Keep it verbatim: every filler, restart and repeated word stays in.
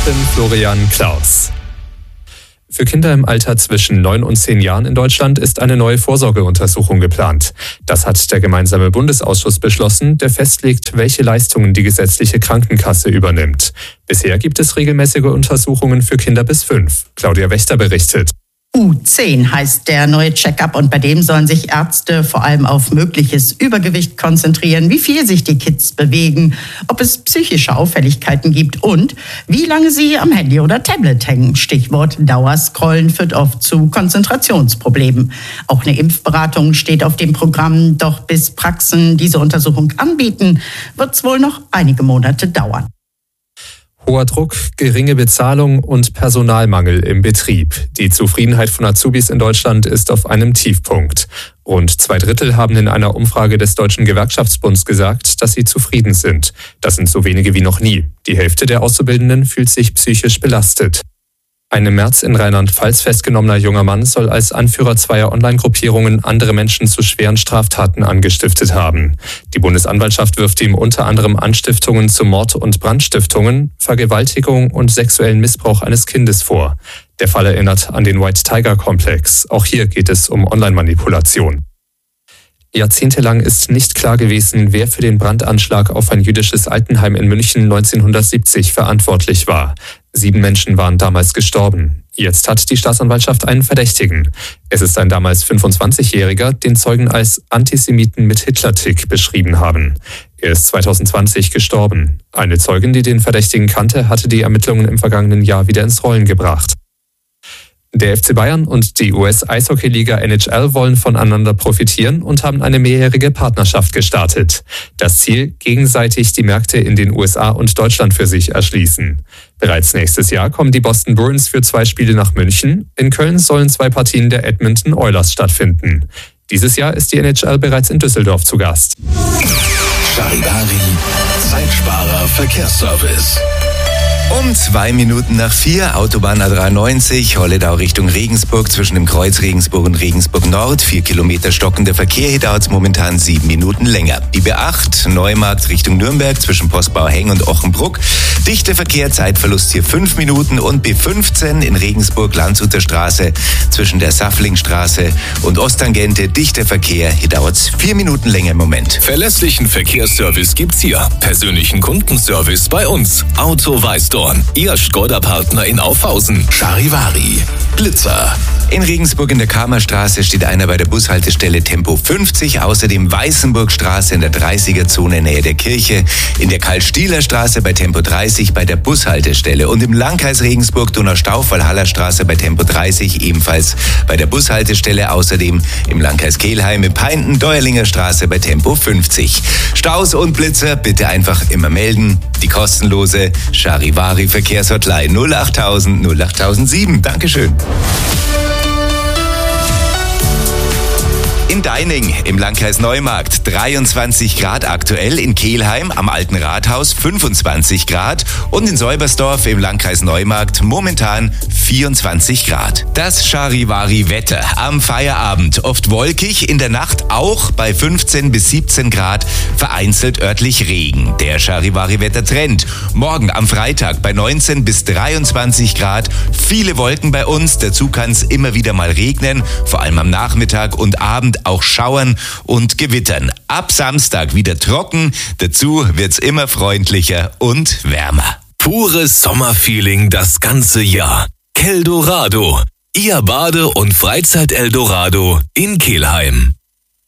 bin Florian Klaus. Für Kinder im Alter zwischen neun und zehn Jahren in Deutschland ist eine neue Vorsorgeuntersuchung geplant. Das hat der gemeinsame Bundesausschuss beschlossen, der festlegt, welche Leistungen die gesetzliche Krankenkasse übernimmt. Bisher gibt es regelmäßige Untersuchungen für Kinder bis fünf. Claudia Wächter berichtet. U zehn heißt der neue Check-up und bei dem sollen sich Ärzte vor allem auf mögliches Übergewicht konzentrieren, wie viel sich die Kids bewegen, ob es psychische Auffälligkeiten gibt und wie lange sie am Handy oder Tablet hängen. Stichwort Dauerscrollen führt oft zu Konzentrationsproblemen. Auch eine Impfberatung steht auf dem Programm, doch bis Praxen diese Untersuchung anbieten, wird es wohl noch einige Monate dauern. Hoher Druck, geringe Bezahlung und Personalmangel im Betrieb. Die Zufriedenheit von Azubis in Deutschland ist auf einem Tiefpunkt. Rund zwei Drittel haben in einer Umfrage des Deutschen Gewerkschaftsbunds gesagt, dass sie zufrieden sind. Das sind so wenige wie noch nie. Die Hälfte der Auszubildenden fühlt sich psychisch belastet. Ein im März in Rheinland-Pfalz festgenommener junger Mann soll als Anführer zweier Online-Gruppierungen andere Menschen zu schweren Straftaten angestiftet haben. Die Bundesanwaltschaft wirft ihm unter anderem Anstiftungen zu Mord- und Brandstiftungen, Vergewaltigung und sexuellen Missbrauch eines Kindes vor. Der Fall erinnert an den White Tiger-Komplex. Auch hier geht es um Online-Manipulation. Jahrzehntelang ist nicht klar gewesen, wer für den Brandanschlag auf ein jüdisches Altenheim in München neunzehnhundertsiebzig verantwortlich war. Sieben Menschen waren damals gestorben. Jetzt hat die Staatsanwaltschaft einen Verdächtigen. Es ist ein damals fünfundzwanzigjähriger, den Zeugen als Antisemiten mit Hitlertick beschrieben haben. Er ist zweitausendzwanzig gestorben. Eine Zeugin, die den Verdächtigen kannte, hatte die Ermittlungen im vergangenen Jahr wieder ins Rollen gebracht. Der F C Bayern und die U S-Eishockey-Liga N H L wollen voneinander profitieren und haben eine mehrjährige Partnerschaft gestartet. Das Ziel, gegenseitig die Märkte in den U S A und Deutschland für sich erschließen. Bereits nächstes Jahr kommen die Boston Bruins für zwei Spiele nach München. In Köln sollen zwei Partien der Edmonton Oilers stattfinden. Dieses Jahr ist die N H L bereits in Düsseldorf zu Gast. Charivari, Zeitsparer Verkehrsservice. Um zwei Minuten nach vier, Autobahn A dreiundneunzig, Holledau Richtung Regensburg, zwischen dem Kreuz Regensburg und Regensburg Nord. Vier Kilometer stockender Verkehr, hier dauert es momentan sieben Minuten länger. Die B acht, Neumarkt Richtung Nürnberg, zwischen Postbau Heng und Ochenbruck. Dichter Verkehr, Zeitverlust hier fünf Minuten. Und B fünfzehn in Regensburg, Landshuter Straße, zwischen der Safflingstraße und Osttangente. Dichter Verkehr, hier dauert es vier Minuten länger im Moment. Verlässlichen Verkehrsservice gibt's hier. Persönlichen Kundenservice bei uns. Auto Weißdorf. Ihr Skoda-Partner in Aufhausen. Charivari. Blitzer. In Regensburg in der Kamerstraße steht einer bei der Bushaltestelle Tempo fünfzig. Außerdem Weißenburgstraße in der dreißiger-Zone Nähe der Kirche. In der Karl-Stieler-Straße bei Tempo dreißig bei der Bushaltestelle. Und im Landkreis Regensburg Donaustaufwall-Hallerstraße bei Tempo dreißig ebenfalls bei der Bushaltestelle. Außerdem im Landkreis Kelheim in Peinten Deuerlinger Straße bei Tempo fünfzig. Staus und Blitzer bitte einfach immer melden. Die kostenlose Charivari Verkehrshotline null achttausend null achttausendsieben. Dankeschön. In Deining im Landkreis Neumarkt dreiundzwanzig Grad aktuell, in Kelheim am Alten Rathaus fünfundzwanzig Grad und in Säubersdorf im Landkreis Neumarkt momentan vierundzwanzig Grad. Das Charivari-Wetter am Feierabend, oft wolkig, in der Nacht auch bei fünfzehn bis siebzehn Grad, vereinzelt örtlich Regen. Der Charivari-Wetter-Trend. Morgen am Freitag bei neunzehn bis dreiundzwanzig Grad, viele Wolken bei uns, dazu kann es immer wieder mal regnen, vor allem am Nachmittag und Abend auch schauern und gewittern. Ab Samstag wieder trocken, dazu wird's immer freundlicher und wärmer. Pures Sommerfeeling das ganze Jahr. Keldorado. Ihr Bade- und Freizeit-Eldorado in Kelheim.